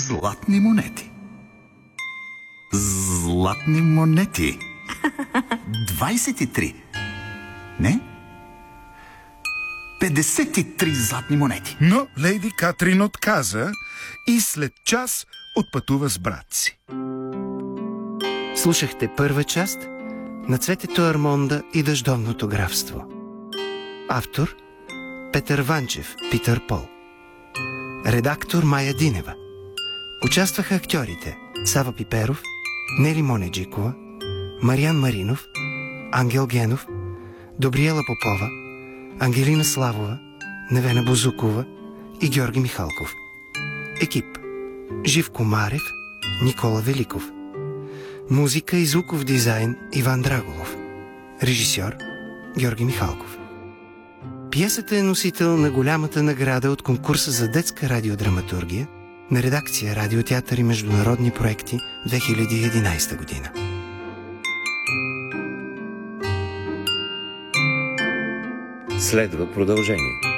златни монети. Златни монети. 23. Не? 53 златни монети. Но лейди Катрин отказа и след час отпътува с брат си. Слушахте първа част на Цветето Армонда и Дъждовното графство. Автор Петър Ванчев, Питър Пол. Редактор Мая Динева. Участваха актьорите Сава Пиперов, Нели Монеджикова, Мариан Маринов, Ангел Генов, Добриела Попова, Ангелина Славова, Невена Бозукова и Георги Михалков. Екип: Живко Марев, Никола Великов. Музика и звуков дизайн Иван Драголов. Режисьор Георги Михалков. Пиесата е носител на голямата награда от конкурса за детска радиодраматургия на редакция Радиотеатър и международни проекти 2011 година. Следва продължение.